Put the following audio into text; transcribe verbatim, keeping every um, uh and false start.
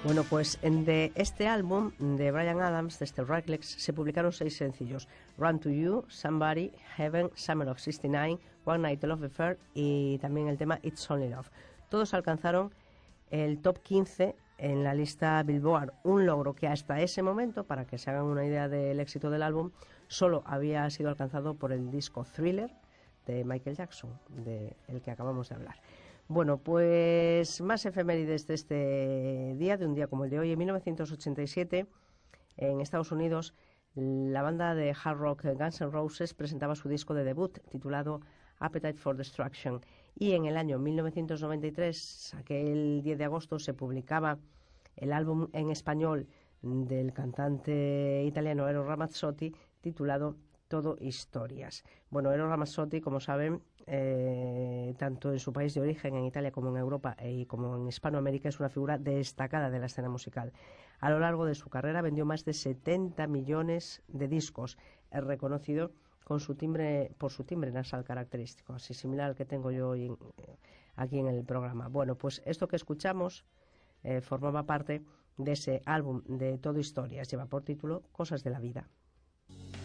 Bueno, pues de este álbum de Bryan Adams, de este Reckless, se publicaron seis sencillos: Run to You, Somebody, Heaven, Summer of sesenta y nueve, One Night Love Affair y también el tema It's Only Love. Todos alcanzaron el top quince en la lista Billboard, un logro que hasta ese momento, para que se hagan una idea del éxito del álbum, solo había sido alcanzado por el disco Thriller de Michael Jackson, del que acabamos de hablar. Bueno, pues más efemérides de este día, de un día como el de hoy. En mil novecientos ochenta y siete, en Estados Unidos, la banda de hard rock Guns N' Roses presentaba su disco de debut, titulado Appetite for Destruction. Y en el año mil novecientos noventa y tres, aquel diez de agosto, se publicaba el álbum en español del cantante italiano Eros Ramazzotti, titulado Todo Historias. Bueno, Eros Ramazzotti, como saben, eh, tanto en su país de origen, en Italia, como en Europa y como en Hispanoamérica, es una figura destacada de la escena musical. A lo largo de su carrera vendió más de setenta millones de discos. Es reconocido con su timbre, por su timbre nasal característico, así similar al que tengo yo hoy en, aquí en el programa. Bueno, pues esto que escuchamos eh, formaba parte de ese álbum de Todo Historias. Lleva por título Cosas de la Vida.